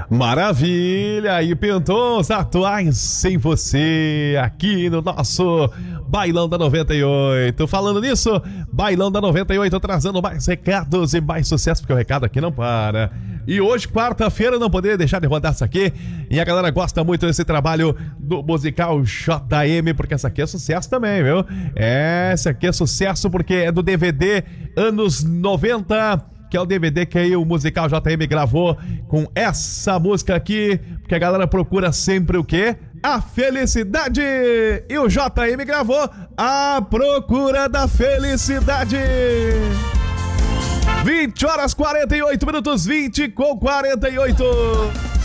Maravilha! E pintou os atuais sem você aqui no nosso Bailão da 98. Falando nisso, Bailão da 98 trazendo mais recados e mais sucesso, porque o recado aqui não para. E hoje, quarta-feira, não poderia deixar de rodar isso aqui. E a galera gosta muito desse trabalho do musical JM, porque essa aqui é sucesso também, viu? Essa aqui é sucesso porque é do DVD anos 90, que é o DVD que aí o musical JM gravou com essa música aqui, porque a galera procura sempre o quê? A felicidade! E o JM gravou A Procura da Felicidade! 20 horas 48 minutos, 20 com 48.